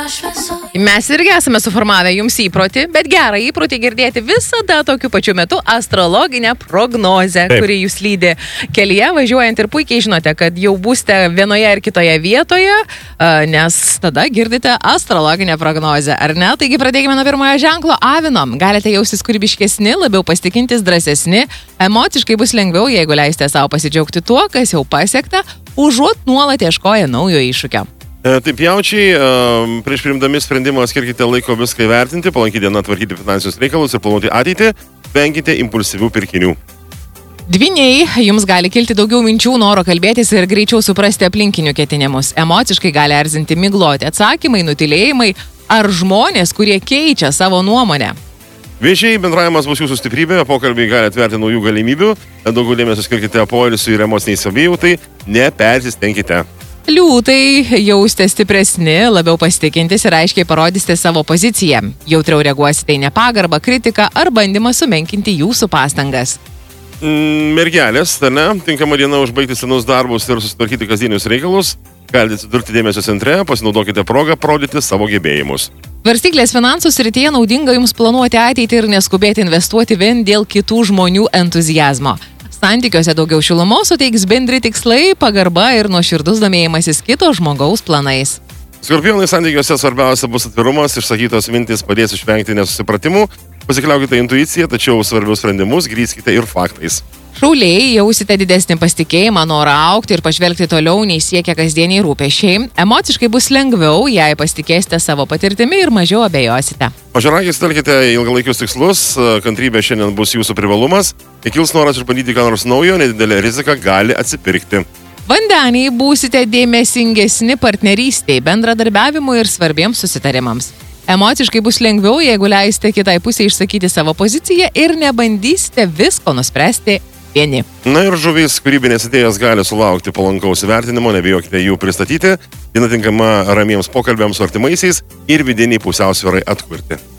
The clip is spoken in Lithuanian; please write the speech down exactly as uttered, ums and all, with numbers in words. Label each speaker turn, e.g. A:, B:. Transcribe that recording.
A: Mes irgi esame suformavę jums įprotį, bet gerą įprotį girdėti visada tokiu pačiu metu astrologinę prognozę, Taip. Kuri jūs lydi kelyje važiuojant ir puikiai žinote, kad jau būsite vienoje ar kitoje vietoje, nes tada girdite astrologinę prognozę, ar ne? Taigi pradėkime nuo pirmojo ženklo avinom. Galite jaustis kūrybiškesni, labiau pasitikintis, drąsesni, emociškai bus lengviau, jeigu leisite savo pasidžiaugti tuo, kas jau pasiekta, užuot nuolat ieškoja naujo iššūkio.
B: Taip, jaučiai, prieš priimdami sprendimą skirkite laiko viską įvertinti, palankyti dieną tvarkyti finansinius reikalus ir planuoti ateitį, venkite impulsyvių pirkinių.
A: Dvyniai, jums gali kilti daugiau minčių, noro kalbėtis ir greičiau suprasti aplinkinių ketinimus. Emociškai gali erzinti migloti atsakymai, nutilėjimai ar žmonės, kurie keičia savo nuomonę.
B: Vėžiai, bendravimas bus jūsų stiprybė, pokalbiai gali atverti naujų galimybių, daugiau dėmesio skirkite poilsiui ir emociniai savijautai, nepersistengkite.
A: Liūtai, jausite stipresni, labiau pasitikintis ir aiškiai parodysite savo poziciją. Jautriau reaguosite į nepagarbą, kritiką ar bandymą sumenkinti jūsų pastangas.
B: Mergelės, tai ne, tinkama diena užbaigti senus darbus ir susitvarkyti kasdienius reikalus. Galite atsidurti dėmesio centre, pasinaudokite progą parodyti savo gebėjimus.
A: Svarstyklės finansų srityje naudinga jums planuoti ateitį ir neskubėti investuoti vien dėl kitų žmonių entuzijazmo. Santykiuose daugiau šilumos suteiks bendri tikslai, pagarba ir nuoširdus domėjimasis kito žmogaus planais.
B: Skorpionai, santykiuose svarbiausia bus atvirumas, išsakytos mintis padės išvengti nesusipratimų, pasikliaukite intuiciją, tačiau svarbius sprendimus grįskite ir faktais.
A: Šauliai, jausite didesnį pasitikėjimą, norą augti ir pažvelgti toliau nei siekia kasdieniai rūpesčiai. Emociškai bus lengviau, jei pasitikėsite savo patirtimi ir mažiau abejosite.
B: Ožiaragiai, sutelkite ilgalaikius tikslus, kantrybė šiandien bus jūsų privalumas, kils noras išbandyti ką nors naujo, nedidelė rizika gali atsipirkti.
A: Vandeniai, būsite dėmesingesni partnerystei, bendradarbiavimui ir svarbiems susitarimams. Emociškai bus lengviau, jeigu leisite kitai pusei išsakyti savo poziciją ir nebandysite visko nuspręsti vieni.
B: Na ir žuvys, kūrybinės idėjas gali sulaukti palankaus įvertinimo, nebijokite jų pristatyti, diena tinkama ramiems pokalbiams su artimaisiais ir vidiniai pusiausvyrai atkurti.